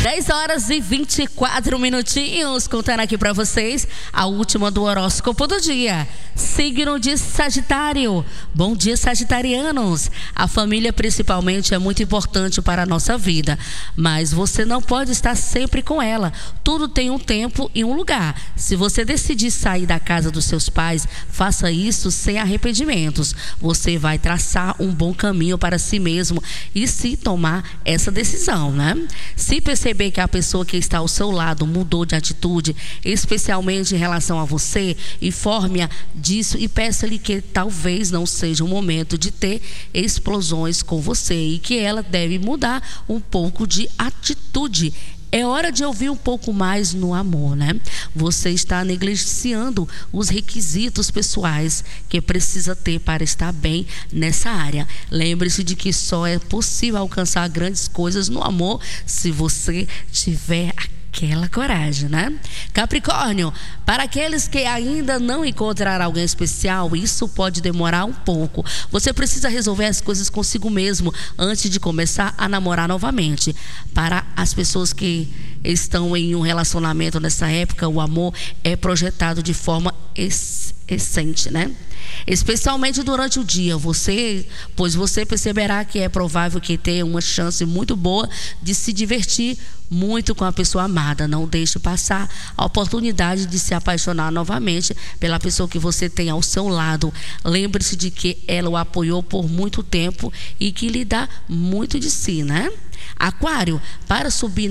10h24, contando aqui pra vocês a última do horóscopo do dia. Signo de Sagitário. Bom dia, sagitarianos. A família principalmente é muito importante para a nossa vida, mas você não pode estar sempre com ela. Tudo tem um tempo e um lugar. Se você decidir sair da casa dos seus pais, faça isso sem arrependimentos. Você vai traçar um bom caminho para si mesmo e se tomar essa decisão, né? Se perceber que a pessoa que está ao seu lado mudou de atitude, especialmente em relação a você, informe-a disso e peça-lhe que talvez não seja o momento de ter explosões com você e que ela deve mudar um pouco de atitude. É hora de ouvir um pouco mais no amor, né? Você está negligenciando os requisitos pessoais que precisa ter para estar bem nessa área. Lembre-se de que só é possível alcançar grandes coisas no amor se você tiver aquela coragem, né? Capricórnio, para aqueles que ainda não encontraram alguém especial, isso pode demorar um pouco. Você precisa resolver as coisas consigo mesmo antes de começar a namorar novamente. Para as pessoas que estão em um relacionamento nessa época, o amor é projetado de forma essente, né? Especialmente durante o dia, pois você perceberá que é provável que tenha uma chance muito boa de se divertir muito com a pessoa amada. Não deixe passar a oportunidade de se apaixonar novamente pela pessoa que você tem ao seu lado. Lembre-se de que ela o apoiou por muito tempo e que lhe dá muito de si, né? Aquário, para subir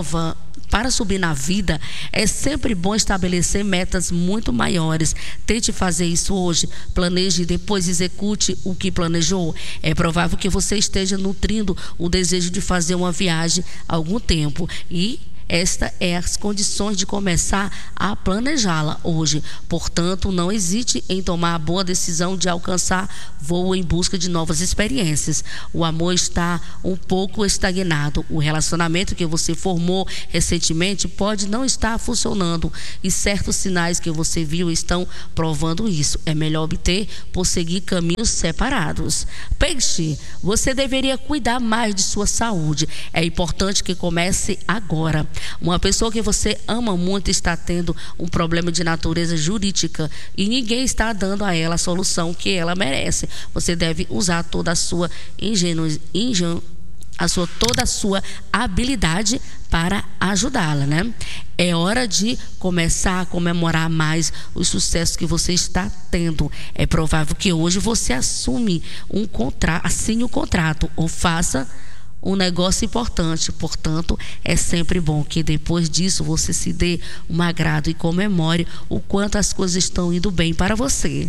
na vida, é sempre bom estabelecer metas muito maiores. Tente fazer isso hoje, planeje e depois execute o que planejou. É provável que você esteja nutrindo o desejo de fazer uma viagem há algum tempo e esta é as condições de começar a planejá-la hoje. Portanto, não hesite em tomar a boa decisão de alcançar voo em busca de novas experiências. O amor está um pouco estagnado. O relacionamento que você formou recentemente pode não estar funcionando e certos sinais que você viu estão provando isso. É melhor optar por seguir caminhos separados. Peixe, você deveria cuidar mais de sua saúde. É importante que comece agora. Uma pessoa que você ama muito está tendo um problema de natureza jurídica e ninguém está dando a ela a solução que ela merece. Você deve usar toda a sua toda a sua habilidade para ajudá-la, né? É hora de começar a comemorar mais os sucessos que você está tendo. É provável que hoje você assine um contrato ou faça um negócio importante. Portanto, é sempre bom que depois disso você se dê um agrado e comemore o quanto as coisas estão indo bem para você.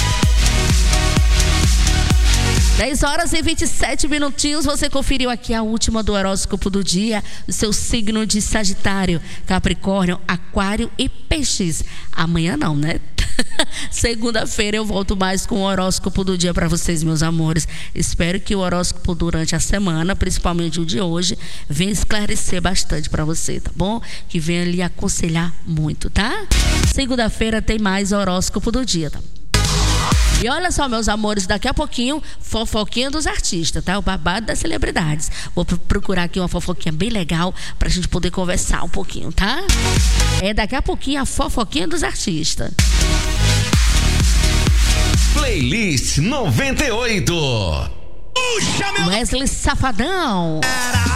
10h27, você conferiu aqui a última do horóscopo do dia, do seu signo de Sagitário, Capricórnio, Aquário e Peixes. Amanhã não, né? Segunda-feira eu volto mais com o horóscopo do dia para vocês, meus amores. Espero que o horóscopo durante a semana, principalmente o de hoje, venha esclarecer bastante para você, tá bom? Que venha lhe aconselhar muito, tá? Segunda-feira tem mais horóscopo do dia, tá? E olha só, meus amores, daqui a pouquinho, fofoquinha dos artistas, tá? O babado das celebridades. Vou procurar aqui uma fofoquinha bem legal pra gente poder conversar um pouquinho, tá? É daqui a pouquinho a fofoquinha dos artistas. Playlist 98. Wesley Safadão.